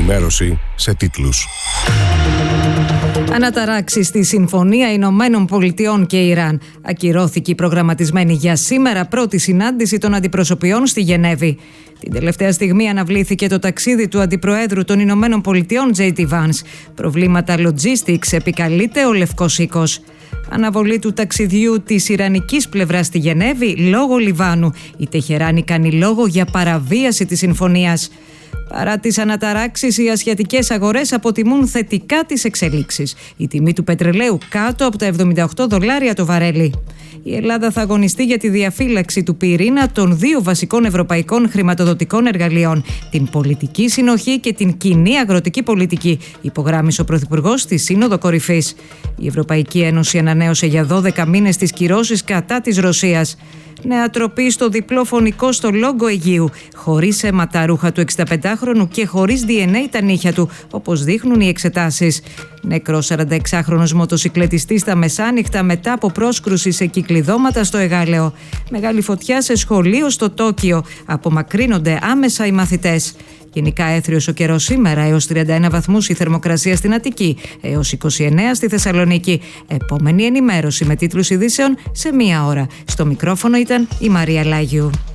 ενημέρωση σε τίτλους. Αναταράξει στη Συμφωνία Ηνωμένων Πολιτειών και Ιράν. Ακυρώθηκε η προγραμματισμένη για σήμερα πρώτη συνάντηση των αντιπροσωπιών στη Γενέβη. Την τελευταία στιγμή αναβλήθηκε το ταξίδι του Αντιπροέδρου των Ηνωμένων Πολιτειών, J.D. Vance. Προβλήματα logistics επικαλείται ο Λευκός Οίκος. Αναβολή του ταξιδιού της ιρανικής πλευράς στη Γενέβη λόγω Λιβάνου. Η Τεχεράνη κάνει λόγο για παραβίαση της συμφωνίας. Παρά τις αναταράξεις, οι ασιατικές αγορές αποτιμούν θετικά τις εξελίξεις. Η τιμή του πετρελαίου κάτω από τα $78 το βαρέλι. Η Ελλάδα θα αγωνιστεί για τη διαφύλαξη του πυρήνα των δύο βασικών ευρωπαϊκών χρηματοδοτικών εργαλείων, την πολιτική συνοχή και την κοινή αγροτική πολιτική, υπογράμμισε ο Πρωθυπουργός στη Σύνοδο Κορυφής. Η Ευρωπαϊκή Ένωση ανανέωσε για 12 μήνες τις κυρώσεις κατά της Ρωσίας. Νέα τροπή στο διπλό φωνικό στο Λόγκο Αιγείου, χωρίς αίματα ρούχα του 65χρονου και χωρίς DNA τα νύχια του, όπως δείχνουν οι εξετάσεις. Νεκρός 46χρονος μοτοσικλετιστής στα μεσάνυχτα μετά από πρόσκρουση σε κυκλειδώματα στο Εγάλεο. Μεγάλη φωτιά σε σχολείο στο Τόκιο. Απομακρύνονται άμεσα οι μαθητές. Γενικά έθριος ο καιρός σήμερα, έως 31 βαθμούς η θερμοκρασία στην Αττική, έως 29 στη Θεσσαλονίκη. Επόμενη ενημέρωση με τίτλους ειδήσεων σε 1 ώρα. Στο μικρόφωνο ήταν η Μαρία Λάγιου.